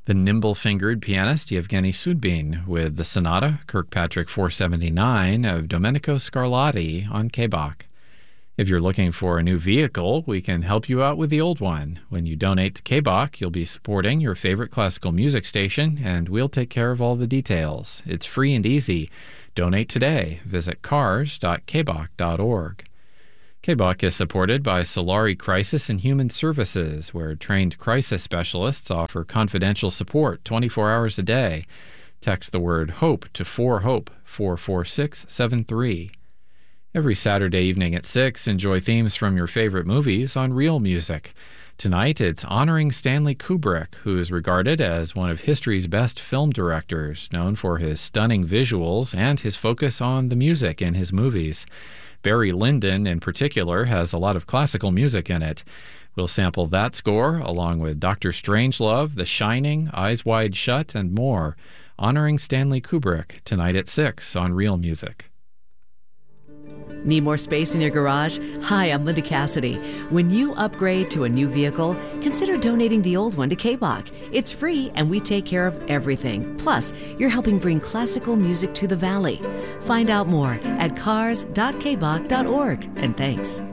The nimble-fingered pianist Yevgeny Sudbin with the Sonata Kirkpatrick 479 of Domenico Scarlatti on K-Bach. If you're looking for a new vehicle, we can help you out with the old one. When you donate to K-Bach, you'll be supporting your favorite classical music station, and we'll take care of all the details. It's free and easy. Donate today. Visit cars.kbach.org. K-Bach is supported by Solari Crisis and Human Services, where trained crisis specialists offer confidential support 24 hours a day. Text the word HOPE to 4HOPE 44673. Every Saturday evening at 6, enjoy themes from your favorite movies on Real Music. Tonight, it's honoring Stanley Kubrick, who is regarded as one of history's best film directors, known for his stunning visuals and his focus on the music in his movies. Barry Lyndon, in particular, has a lot of classical music in it. We'll sample that score, along with Dr. Strangelove, The Shining, Eyes Wide Shut, and more, honoring Stanley Kubrick, tonight at 6 on Real Music. Need more space in your garage? Hi, I'm Linda Cassidy. When you upgrade to a new vehicle, consider donating the old one to K-Bach. It's free and we take care of everything. Plus, you're helping bring classical music to the Valley. Find out more at cars.kbach.org. And thanks.